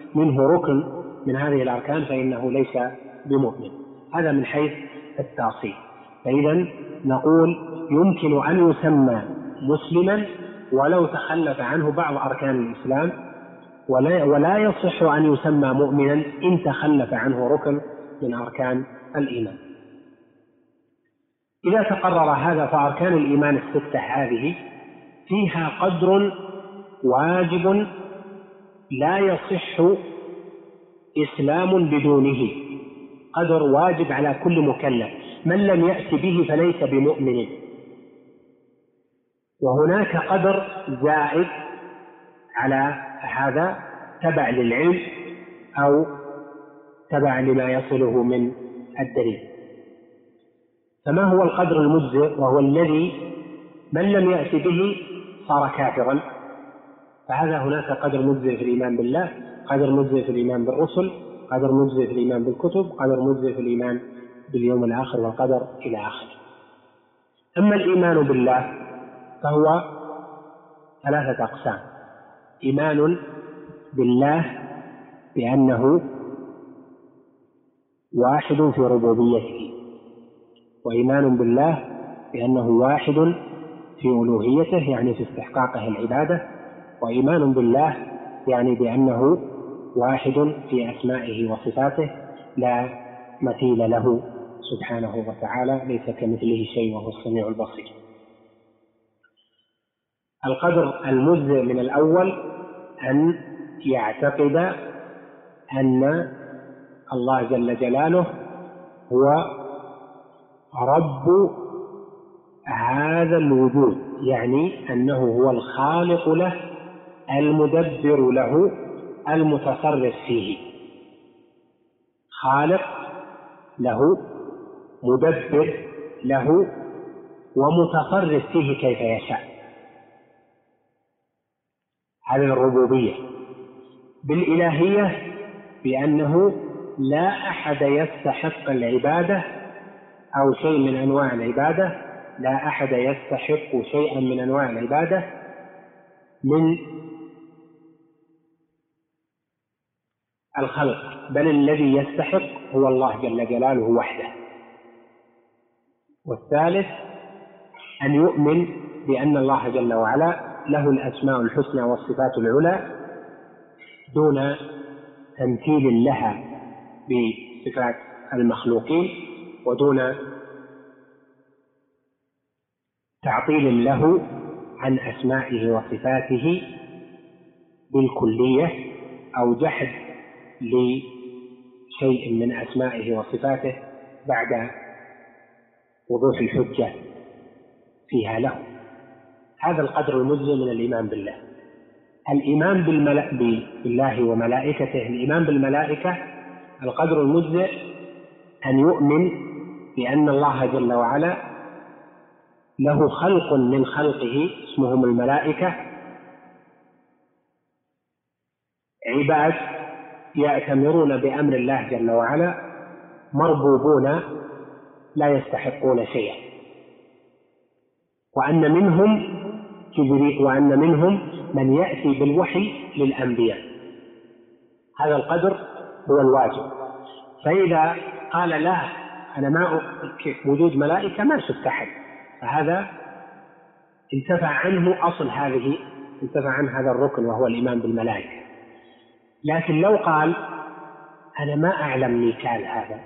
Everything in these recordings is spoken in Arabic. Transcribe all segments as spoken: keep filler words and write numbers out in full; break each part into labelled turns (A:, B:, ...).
A: منه ركن من هذه الأركان فإنه ليس بمؤمن. هذا من حيث التأصيل. فإذا نقول يمكن أن يسمى مسلما ولو تخلف عنه بعض أركان الإسلام، ولا, ولا يصح أن يسمى مؤمنا إن تخلف عنه ركن من أركان الإيمان. إذا تقرر هذا فأركان الإيمان الستة هذه فيها قدر واجب لا يصح إسلام بدونه، قدر واجب على كل مكلف، من لم يأت به فليس بمؤمن. وهناك قدر زائد على هذا تبع للعلم أو تبع لما يصله من الدليل. فما هو القدر المجزئ؟ وهو الذي من لم يأت به صار كافرا، فهذا هناك قدر مجزئ في الإيمان بالله، قدر مجزئ في الإيمان بالرسل، قدر مجزئ في الإيمان بالكتب، قدر مجزئ في الإيمان باليوم الآخر والقدر إلى آخره. أما الإيمان بالله فهو ثلاثة أقسام: إيمان بالله بأنه واحد في ربوبيته، وإيمان بالله بأنه واحد في ألوهيته يعني في استحقاقه العبادة، وإيمان بالله يعني بأنه واحد في أسمائه وصفاته لا مثيل له سبحانه وتعالى، ليس كمثله شيء وهو السميع البصير. القدر المجزئ من الأول أن يعتقد أن الله جل جلاله هو رب هذا الوجود، يعني أنه هو الخالق له المدبر له المتصرف فيه، خالق له مدبر له ومتصرف فيه كيف يشاء. هذه الربوبية. بالإلهية بأنه لا أحد يستحق العبادة أو شيء من أنواع العبادة، لا أحد يستحق شيئا من أنواع العبادة من الخلق، بل الذي يستحق هو الله جل جلاله وحده. والثالث أن يؤمن بأن الله جل وعلا له الأسماء الحسنى والصفات العلى دون تمثيل لها بصفات المخلوقين، ودون تعطيل له عن أسمائه وصفاته بالكلية أو جحد لشيء من أسمائه وصفاته بعد وضوح الحجة فيها له. هذا القدر المجزئ من الإيمان بالله. الإيمان بالله وملائكته، الإيمان بالملائكة القدر المجزئ أن يؤمن بأن الله جل وعلا له خلق من خلقه اسمهم الملائكة، عباد يأتمرون بأمر الله جل وعلا مربوبون لا يستحقون شيئا، وأن منهم جبريل، وأن منهم من يأتي بالوحي للأنبياء. هذا القدر هو الواجب. فإذا قال لا أنا ما كيف وجود ملائكة ما شفت أحد، فهذا انتفع عنه أصل هذه انتفع عنه هذا الركن وهو الإيمان بالملائكة. لكن لو قال أنا ما أعلم ميكال هذا،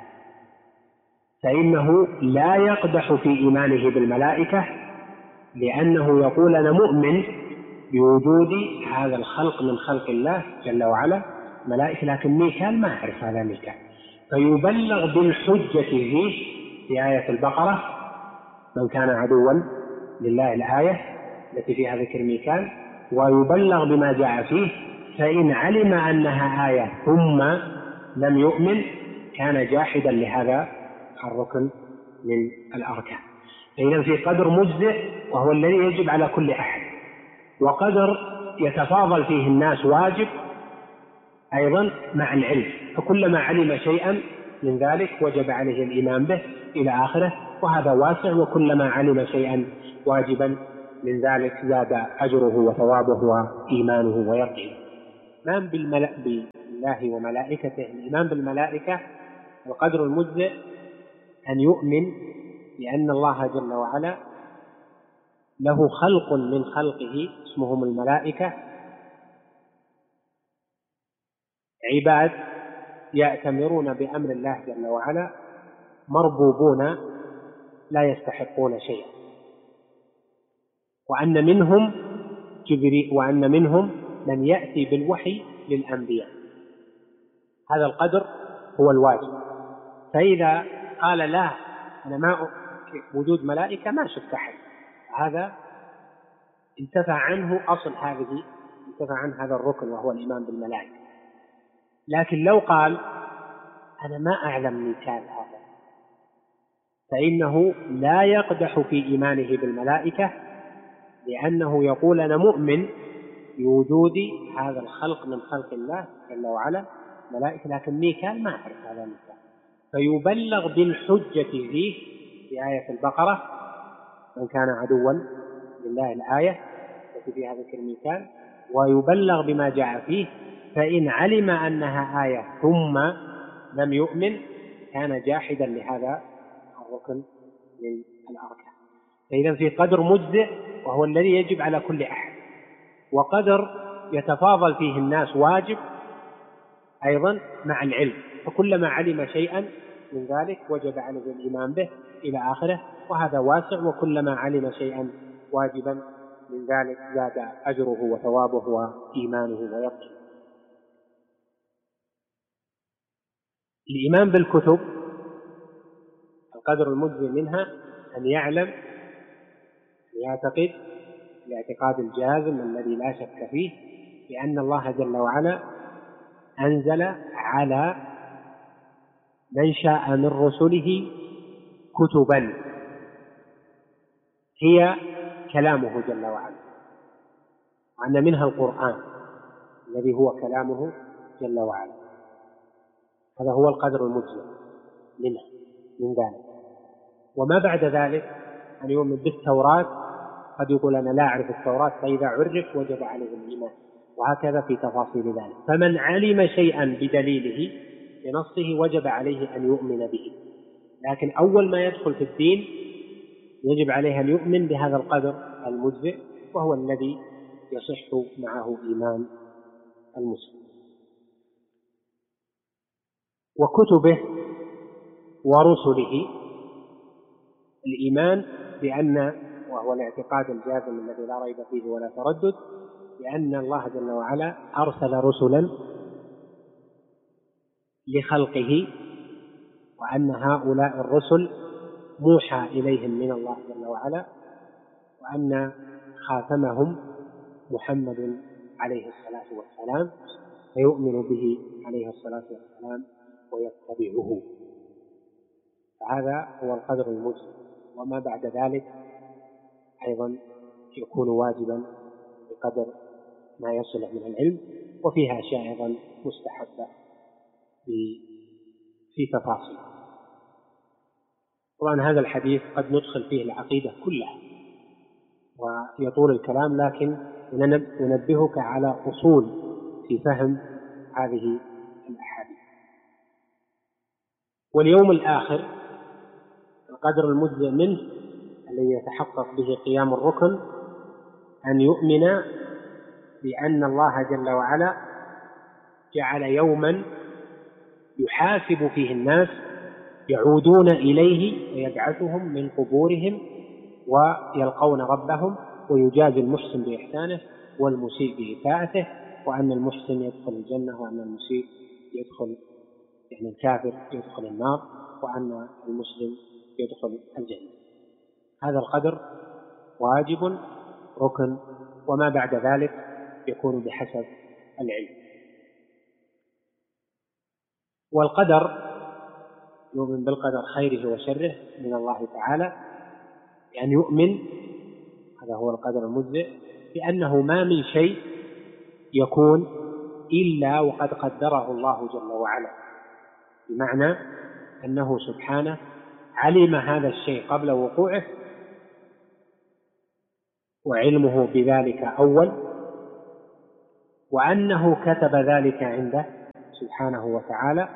A: فإنه لا يقدح في إيمانه بالملائكة، لأنه يقول أنا مؤمن بوجود هذا الخلق من خلق الله جل وعلا ملائكة، لكن ميكال ما أعرف هذا ميكال، فيبلغ بالحجة فيه في آية البقرة من كان عدوا لله، الآية التي فيها ذكر ميكال، ويبلغ بما جاء فيه، فإن علم أنها آية ثم لم يؤمن كان جاحدا لهذا الركن من الأركان. فإذا في قدر مجزئ وهو الذي يجب على كل أحد، وقدر يتفاضل فيه الناس واجب أيضا مع العلم، فكلما علم شيئا من ذلك وجب عليه الإيمان به إلى آخره، وهذا واسع، وكلما علم شيئا واجبا من ذلك زاد أجره وثوابه وإيمانه ويقينه. الإيمان بالله بالله وملائكته. الإيمان بالملائكة القدر المجزئ أن يؤمن بأن الله جل وعلا له خلق من خلقه اسمهم الملائكة، عباد يأتمرون بأمر الله جل وعلا، مربوبون لا يستحقون شيئا، وأن منهم جبريل، وأن منهم من يأتي بالوحي للأنبياء. هذا القدر هو الواجب. فإذا قال لا أنا ما وجود ملائكة ما شفت أحد، هذا انتفع عنه أصل هذه انتفع عن هذا الركن وهو الإيمان بالملائكة. لكن لو قال أنا ما أعلم مثال هذا، فإنه لا يقدح في إيمانه بالملائكة، لأنه يقول أنا مؤمن بوجود هذا الخلق من خلق الله جل وعلا ملائكة، لكن ميكال ما أعرف هذا مثال، فيبلغ بالحجة فيه في آية البقرة من كان عدوا لله الآية التي فيها ذكر ميكال، ويبلغ بما جاء فيه، فإن علم أنها آية ثم لم يؤمن كان جاحدا لهذا الركن من الأركان. فإذا في قدر مجزئ وهو الذي يجب على كل أحد، وقدر يتفاضل فيه الناس واجب أيضا مع العلم، فكلما علم شيئا من ذلك وجب عليه الإيمان به إلى آخره، وهذا واسع، وكلما علم شيئا واجبا من ذلك زاد أجره وثوابه وإيمانه ويقينه. الإيمان بالكتب القدر المجزئ منها أن يعلم يعتقد الاعتقاد الجازم الذي لا شك فيه بأن الله جل وعلا أنزل على من شاء من رسله كتبا هي كلامه جل وعلا، وأن منها القرآن الذي هو كلامه جل وعلا. هذا هو القدر المجزئ منه من ذلك. وما بعد ذلك أن يؤمن بالتوراة، قد يقول أنا لا أعرف التوراة، فإذا عرف وجب عليه الإيمان، وهكذا في تفاصيل ذلك. فمن علم شيئا بدليله بنصه وجب عليه أن يؤمن به، لكن أول ما يدخل في الدين يجب عليه أن يؤمن بهذا القدر المجزئ، وهو الذي يصح معه إيمان المسلم. وكتبه ورسله الإيمان بأن، وهو الاعتقاد الجازم الذي لا ريب فيه ولا تردد، بأن الله جل وعلا أرسل رسلا لخلقه، وأن هؤلاء الرسل موحى إليهم من الله جل وعلا، وأن خاتمهم محمد عليه الصلاة والسلام، فيؤمن به عليه الصلاة والسلام ويتبعه. هذا هو القدر المجزئ. وما بعد ذلك أيضا يكون واجبا بقدر ما يصله من العلم، وفيها أشياء أيضا مستحبة في تفاصيل. طبعا هذا الحديث قد ندخل فيه العقيدة كلها ويطول الكلام، لكن ننبهك على أصول في فهم هذه الأحاديث. واليوم الآخر القدر المجزئ منه الذي يتحقق به قيام الركن أن يؤمن بأن الله جل وعلا جعل يوما يحاسب فيه الناس، يعودون إليه ويبعثهم من قبورهم ويلقون ربهم، ويجازي المحسن بإحسانه والمسيء بإساءته، وأن المحسن يدخل الجنة وأن المسيء يدخل يعني الكافر يدخل النار، وأن المسلم يدخل الجنة. هذا القدر واجب ركن، وما بعد ذلك يكون بحسب العلم. والقدر يؤمن بالقدر خيره وشره من الله تعالى، يعني يؤمن، هذا هو القدر المجزئ، بأنه ما من شيء يكون إلا وقد قدره الله جل وعلا، بمعنى أنه سبحانه علم هذا الشيء قبل وقوعه، وعلمه بذلك أول، وأنه كتب ذلك عنده سبحانه وتعالى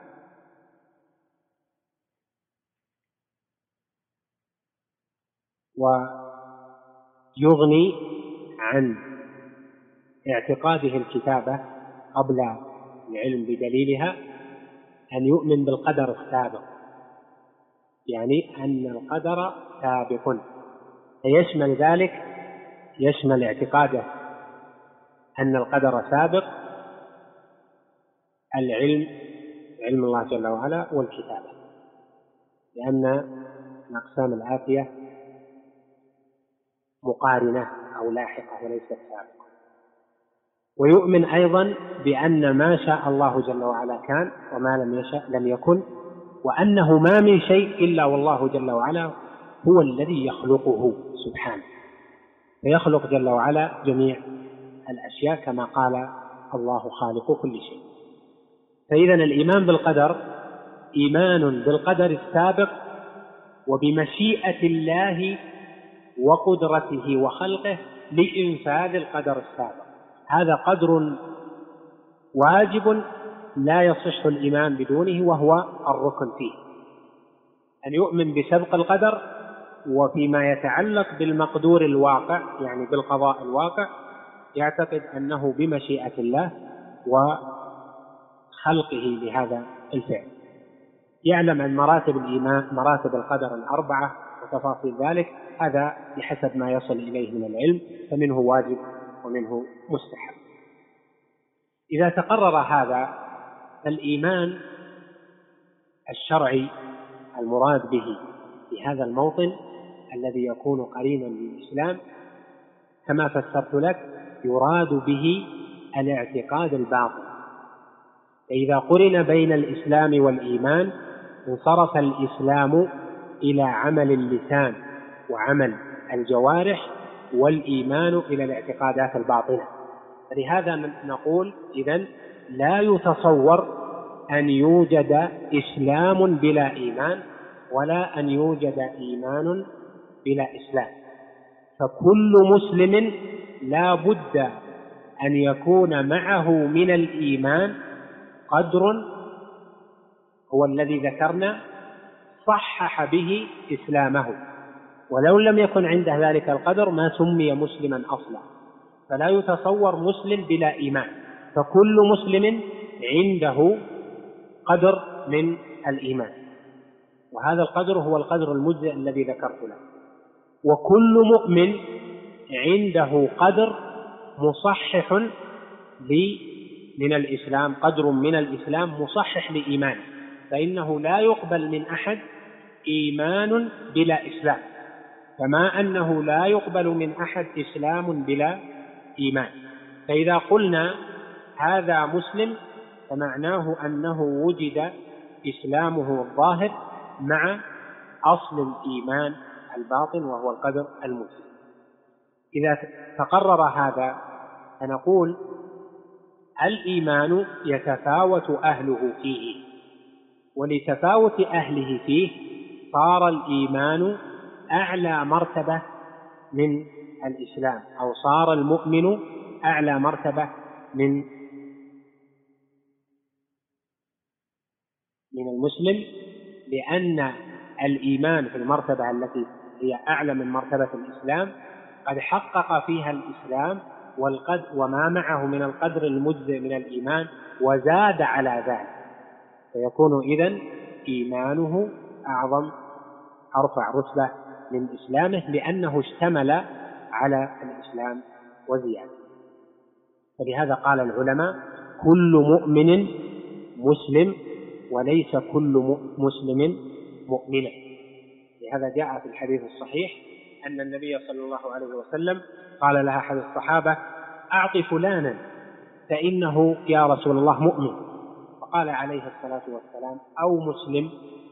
A: ويغني عن اعتقاده الكتابة قبل العلم بدليلها أن يؤمن بالقدر السابق، يعني أن القدر سابق، فيشمل ذلك يشمل اعتقاده أن القدر سابق العلم علم الله جل وعلا والكتابة، لأن الأقسام الآتية مقارنة أو لاحقة وليست سابقة. ويؤمن أيضا بأن ما شاء الله جل وعلا كان وما لم يشأ لم يكن، وأنه ما من شيء إلا والله جل وعلا هو الذي يخلقه سبحانه، فيخلق جل وعلا جميع الأشياء كما قال الله خالق كل شيء. فإذا الإيمان بالقدر إيمان بالقدر السابق وبمشيئة الله وقدرته وخلقه لإنفاذ القدر السابق. هذا قدر واجب لا يصح الإيمان بدونه، وهو الركن فيه، أن يؤمن بسبق القدر، وفيما يتعلق بالمقدور الواقع يعني بالقضاء الواقع يعتقد أنه بمشيئة الله وخلقه لهذا الفعل. يعلم أن مراتب الإيمان مراتب القدر الأربعة وتفاصيل ذلك، هذا بحسب ما يصل إليه من العلم، فمنه واجب ومنه مستحب. إذا تقرر هذا، فالإيمان الشرعي المراد به في هذا الموطن الذي يكون قرينا للإسلام كما فسرت لك يراد به الاعتقاد الباطن. فإذا قرن بين الإسلام والإيمان انصرف الإسلام إلى عمل اللسان وعمل الجوارح، والإيمان إلى الاعتقادات الباطنة. فلهذا نقول إذن لا يتصور أن يوجد إسلام بلا إيمان، ولا أن يوجد إيمان بلا إسلام. فكل مسلم لا بد أن يكون معه من الإيمان قدر هو الذي ذكرنا صحح به إسلامه، ولو لم يكن عنده ذلك القدر ما سمي مسلما أصلا. فلا يتصور مسلم بلا إيمان، فكل مسلم عنده قدر من الإيمان، وهذا القدر هو القدر المجزئ الذي ذكرت له. وكل مؤمن عنده قدر مصحح من الإسلام، قدر من الإسلام مصحح لإيمانه، فإنه لا يقبل من أحد إيمان بلا إسلام، كما أنه لا يقبل من أحد إسلام بلا إيمان. فإذا قلنا هذا مسلم فمعناه أنه وجد إسلامه الظاهر مع أصل الإيمان الباطن وهو القدر المجزئ. إذا تقرر هذا فنقول الإيمان يتفاوت أهله فيه، ولتفاوت أهله فيه صار الإيمان أعلى مرتبة من الإسلام، أو صار المؤمن أعلى مرتبة من من المسلم، لأن الإيمان في المرتبة التي هي أعلى من مرتبة الإسلام قد حقق فيها الإسلام والقدر وما معه من القدر المجزئ من الإيمان وزاد على ذلك، فيكون إذن إيمانه أعظم أرفع رتبة من إسلامه، لأنه اشتمل على الإسلام وزيادة. فلهذا قال العلماء كل مؤمن مسلم وليس كل مسلم مؤمنا. لهذا جاء في الحديث الصحيح أن النبي صلى الله عليه وسلم قال لها أحد الصحابة أعط فلانا فإنه يا رسول الله مؤمن، فقال عليه الصلاة والسلام أو مسلم،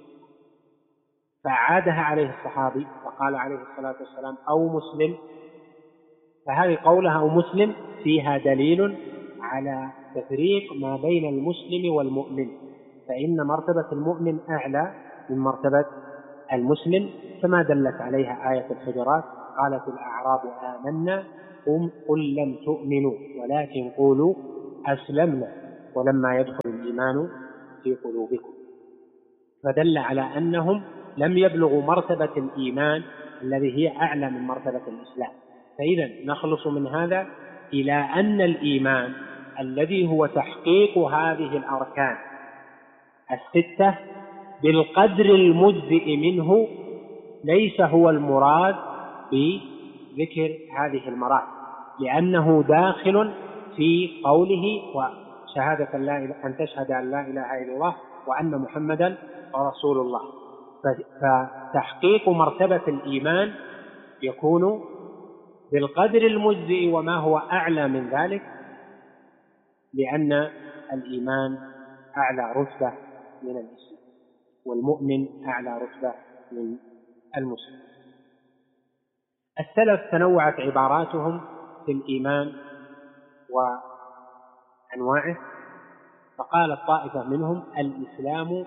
A: فعادها عليه الصحابي وقال عليه الصلاة والسلام أو مسلم. فهذه قولها أو مسلم فيها دليل على تفريق ما بين المسلم والمؤمن، فإن مرتبة المؤمن أعلى من مرتبة المسلم، كما دلت عليها آية الحجرات قالت الأعراب آمنا قل لم تؤمنوا ولكن قولوا أسلمنا ولما يدخل الإيمان في قلوبكم، فدل على أنهم لم يبلغوا مرتبة الإيمان الذي هي أعلى من مرتبة الإسلام. فإذا نخلص من هذا إلى أن الإيمان الذي هو تحقيق هذه الأركان الستة بالقدر المجزئ منه ليس هو المراد بذكر هذه المراتب، لأنه داخل في قوله وشهادة أن تشهد أن لا إله إلا الله وأن محمدا رسول الله. فتحقيق مرتبة الإيمان يكون بالقدر المجزئ وما هو أعلى من ذلك، لأن الإيمان أعلى رتبة من الإسلام، والمؤمن أعلى رتبة من المسلم. السلف تنوعت عباراتهم في الإيمان وأنواعه، فقالت طائفة منهم الإسلام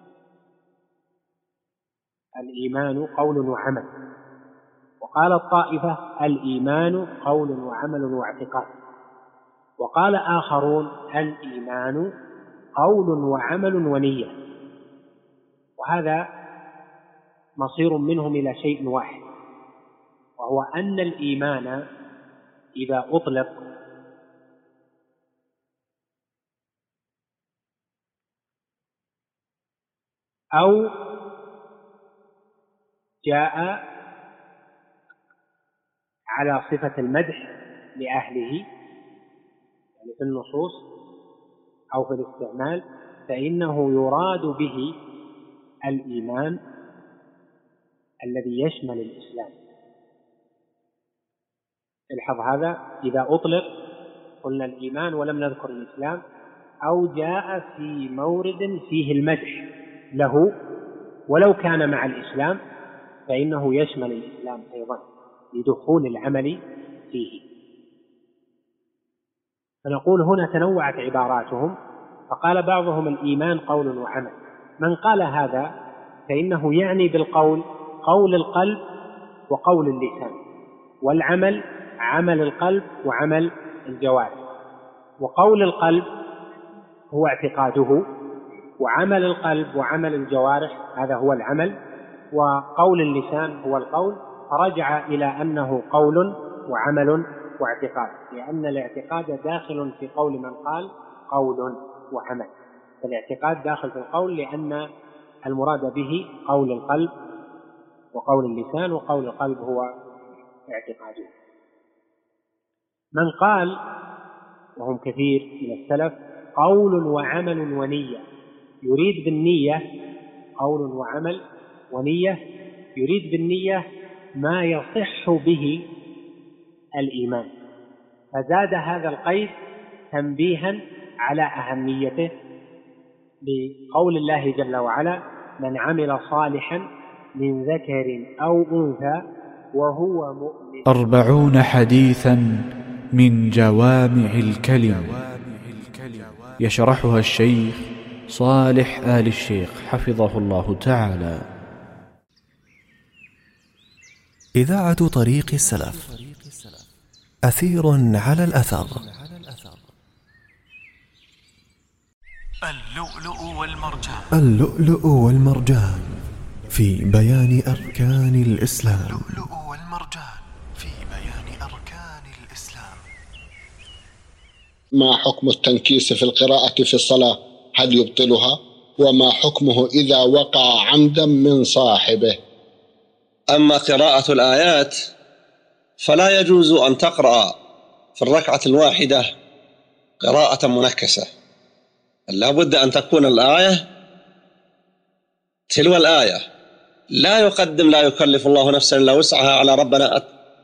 A: الإيمان قول وعمل، وقالت طائفة الإيمان قول وعمل واعتقاد، وقال آخرون الإيمان قول وعمل ونية. وهذا مصير منهم إلى شيء واحد، وهو أن الإيمان إذا أطلق أو جاء على صفة المدح لأهله يعني في النصوص أو في الاستعمال، فإنه يراد به الإيمان الذي يشمل الإسلام. الحظ هذا إذا أطلق قلنا الإيمان ولم نذكر الإسلام، أو جاء في مورد فيه المدح له ولو كان مع الإسلام فإنه يشمل الإسلام أيضا لدخول العمل فيه. فنقول هنا تنوعت عباراتهم، فقال بعضهم الإيمان قول وعمل. من قال هذا فإنه يعني بالقول قول القلب وقول اللسان، والعمل عمل القلب وعمل الجوارح. وقول القلب هو اعتقاده، وعمل القلب وعمل الجوارح هذا هو العمل، وقول اللسان هو القول. فرجع إلى أنه قول وعمل واعتقاد، لأن الاعتقاد داخل في قول من قال قول وعمل، فالاعتقاد داخل في القول لأن المراد به قول القلب وقول اللسان، وقول القلب هو اعتقاده. من قال وهم كثير من السلف قول وعمل ونية، يريد بالنية قول وعمل ونية، يريد بالنية ما يصح به الإيمان، فزاد هذا القيد تنبيها على أهميته بقول الله جل وعلا من عمل صالحا من ذكر أو أنثى وهو مؤمن.
B: أربعون حديثا من جوامع الكلم، يشرحها الشيخ صالح آل الشيخ حفظه الله تعالى.
C: إذاعة طريق السلف، أثير على الأثر. اللؤلؤ والمرجان اللؤلؤ والمرجان في بيان أركان الإسلام. اللؤلؤ والمرجان في بيان أركان الإسلام.
D: ما حكم التنكيس في القراءة في الصلاة؟ هل يبطلها؟ وما حكمه إذا وقع عمدا من صاحبه؟
E: أما قراءة الآيات فلا يجوز أن تقرأ في الركعة الواحدة قراءة منكسة، لا بد أن تكون الآية تلو الآية، لا يقدم لا يكلف الله نفسا إلا وسعها على ربنا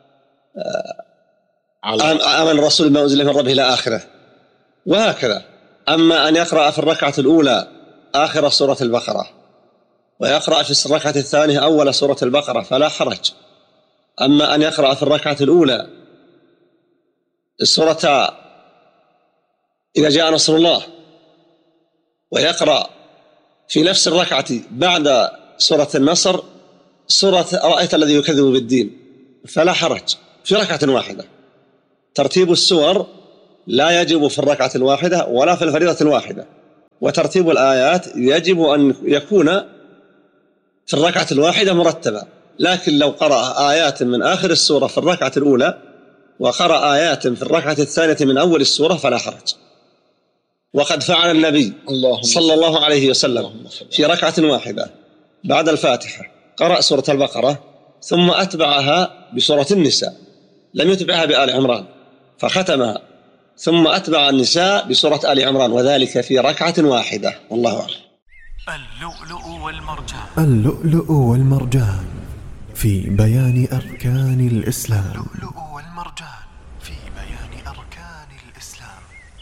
E: آمن الرسول بما أنزل من ربه إلى آخره، وهكذا. أما أن يقرأ في الركعة الأولى آخر سورة البقرة ويقرأ في الركعة الثانية أول سورة البقرة فلا حرج. أما أن يقرأ في الركعة الأولى السورة إذا جاء نصر الله ويقرأ في نفس الركعة بعد سورة النصر سورة رأيت الذي يكذب بالدين فلا حرج، في ركعة واحدة. ترتيب السور لا يجب في الركعة الواحدة ولا في الفريضة الواحدة. وترتيب الآيات يجب أن يكون في الركعة الواحدة مرتبة، لكن لو قرأ آيات من آخر السورة في الركعة الأولى وقرأ آيات في الركعة الثانية من أول السورة فلا حرج. وقد فعل النبي صلى الله عليه وسلم في ركعة واحدة بعد الفاتحة قرأ سورة البقرة ثم أتبعها بسورة النساء، لم يتبعها بآل عمران فختمها، ثم أتبع النساء بسورة آل عمران، وذلك في ركعة واحدة. والله أعلم.
C: اللؤلؤ والمرجان اللؤلؤ والمرجان في بيان أركان الإسلام. اللؤلؤ والمرجان في بيان أركان الإسلام.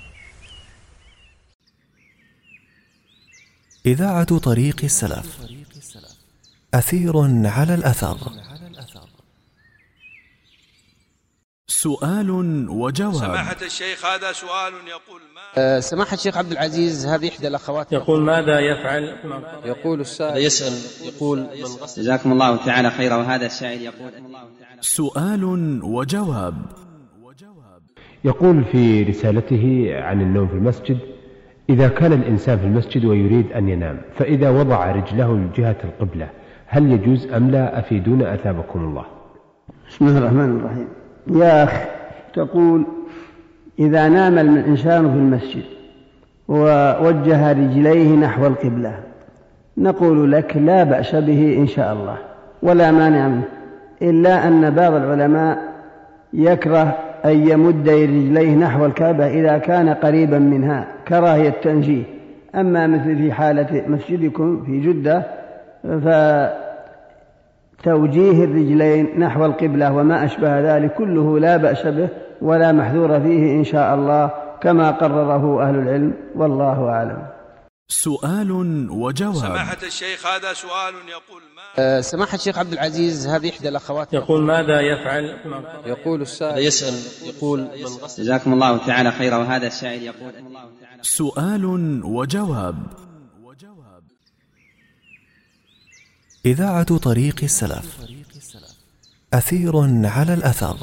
C: إذاعة طريق السلف، أثير على الأثر. سؤال وجواب.
F: سماحة الشيخ، هذا سؤال يقول ما
G: أه سماحة الشيخ عبد العزيز، هذه إحدى الأخوات
H: يقول ماذا يفعل؟
G: يقول السائل
H: يسأل يقول
I: جزاكم الله تعالى خيرا. وهذا السائل يقول
C: سؤال وجواب.
J: يقول في رسالته عن النوم في المسجد: إذا كان الإنسان في المسجد ويريد أن ينام، فإذا وضع رجله جهة القبلة هل يجوز أم لا؟ أفيدونا أثابكم الله.
K: بسم الله الرحمن الرحيم. يا أخي، تقول إذا نام الإنسان في المسجد ووجه رجليه نحو القبلة، نقول لك لا بأس به إن شاء الله ولا مانع منه، إلا أن بعض العلماء يكره أن يمد رجليه نحو الكعبة إذا كان قريبا منها كراهية تنزيه. أما مثل في حالة مسجدكم في جدة فتوجيه الرجلين نحو القبلة وما أشبه ذلك كله لا بأس به ولا محذور فيه إن شاء الله، كما قرره أهل العلم، والله أعلم.
C: سؤال وجواب.
F: سماحة الشيخ، هذا سؤال يقول ما
G: أه سماحة الشيخ عبد العزيز، هذه إحدى الأخوات
H: يقول ماذا يفعل؟
G: يقول السائل
H: يسأل يقول
I: جزاكم الله تعالى خيرا. وهذا السائل يقول
C: سؤال وجواب. إذاعة طريق السلف، أثير على الأثر.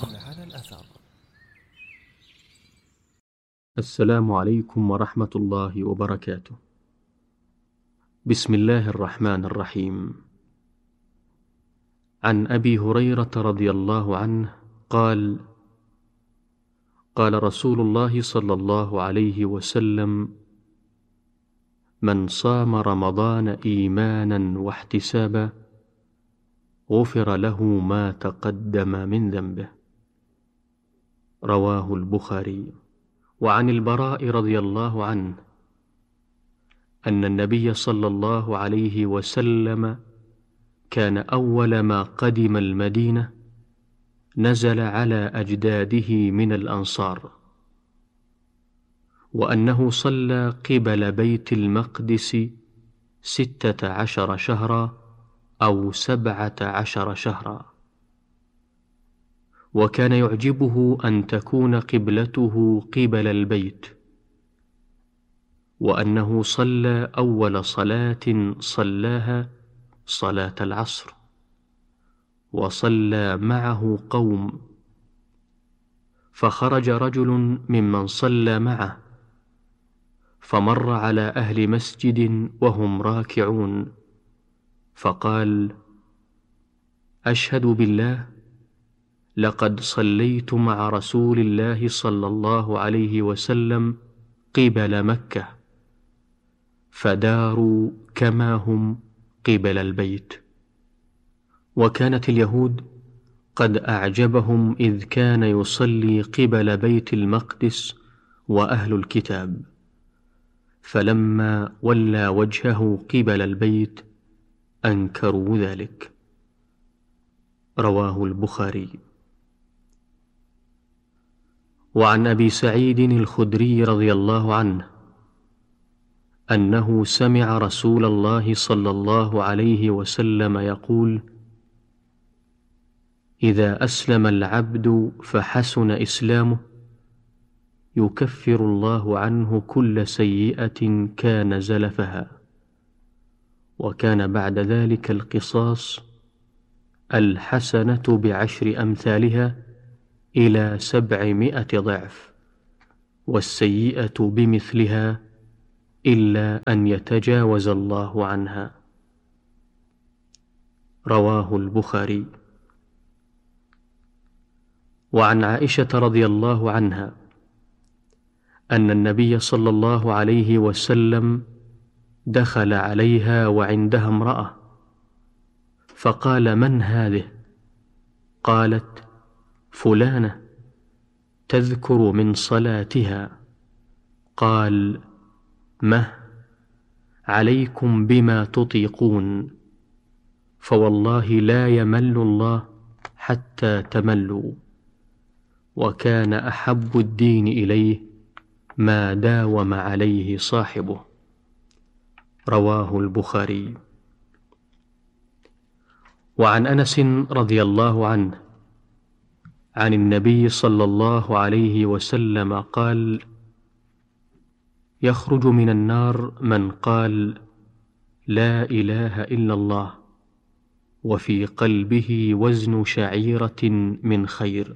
L: السلام عليكم ورحمة الله وبركاته. بسم الله الرحمن الرحيم. عن أبي هريرة رضي الله عنه قال: قال رسول الله صلى الله عليه وسلم: من صام رمضان إيمانا واحتسابا غفر له ما تقدم من ذنبه. رواه البخاري. وعن البراء رضي الله عنه أن النبي صلى الله عليه وسلم كان أول ما قدم المدينة نزل على أجداده من الأنصار، وأنه صلى قبل بيت المقدس ستة عشر شهرا أو سبعة عشر شهرا، وكان يعجبه أن تكون قبلته قبل البيت، وأنه صلى أول صلاة صلاها صلاة العصر، وصلى معه قوم، فخرج رجل ممن صلى معه فمر على أهل مسجد وهم راكعون فقال: أشهد بالله لقد صليت مع رسول الله صلى الله عليه وسلم قبل مكة، فداروا كما هم قبل البيت. وكانت اليهود قد أعجبهم إذ كان يصلي قبل بيت المقدس وأهل الكتاب، فلما ولى وجهه قبل البيت أنكروا ذلك. رواه البخاري. وعن أبي سعيد الخدري رضي الله عنه أنه سمع رسول الله صلى الله عليه وسلم يقول: إذا أسلم العبد فحسن إسلامه يكفر الله عنه كل سيئة كان زلفها، وكان بعد ذلك القصاص، الحسنة بعشر أمثالها إلى سبعمائة ضعف. والسيئة بمثلها إلا أن يتجاوز الله عنها. رواه البخاري. وعن عائشة رضي الله عنها أن النبي صلى الله عليه وسلم دخل عليها وعندها امرأة، فقال: من هذه؟ قالت: فلانة تذكر من صلاتها. قال: مه، عليكم بما تطيقون، فوالله لا يمل الله حتى تملوا، وكان أحب الدين إليه ما داوم عليه صاحبه. رواه البخاري. وعن أنس رضي الله عنه عن النبي صلى الله عليه وسلم قال: يخرج من النار من قال لا إله إلا الله وفي قلبه وزن شعيرة من خير،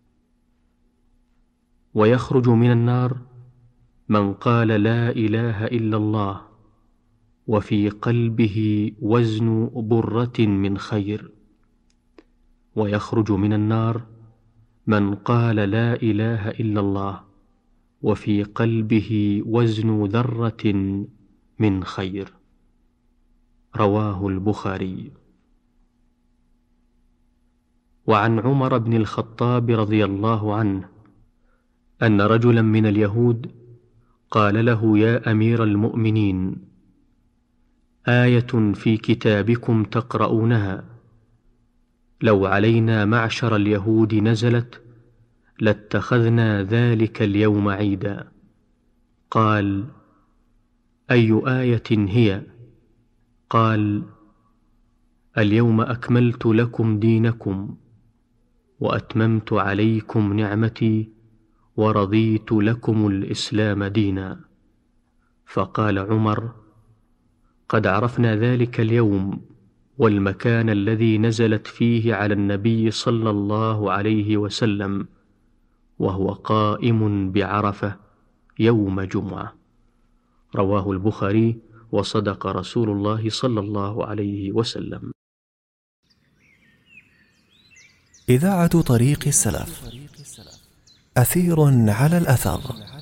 L: ويخرج من النار من قال لا إله إلا الله وفي قلبه وزن برة من خير، ويخرج من النار من قال لا إله إلا الله وفي قلبه وزن ذرة من خير. رواه البخاري. وعن عمر بن الخطاب رضي الله عنه أن رجلا من اليهود قال له: يا أمير المؤمنين، آية في كتابكم تقرؤونها لو علينا معشر اليهود نزلت لاتخذنا ذلك اليوم عيدا. قال: أي آية هي؟ قال: اليوم أكملت لكم دينكم وأتممت عليكم نعمتي ورضيت لكم الإسلام دينا. فقال عمر: قد عرفنا ذلك اليوم والمكان الذي نزلت فيه على النبي صلى الله عليه وسلم، وهو قائم بعرفة يوم جمعة. رواه البخاري. وصدق رسول الله صلى الله عليه وسلم.
C: إذاعة طريق السلف، أثير على الأثر.